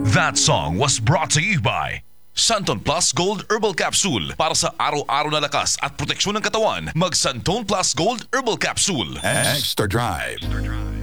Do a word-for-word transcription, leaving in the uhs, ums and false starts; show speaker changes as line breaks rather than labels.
That song was brought to you by Santon Plus Gold Herbal Capsule. Para sa araw-araw na lakas at proteksyon ng katawan, mag Santon Plus Gold Herbal Capsule.
Extra Drive.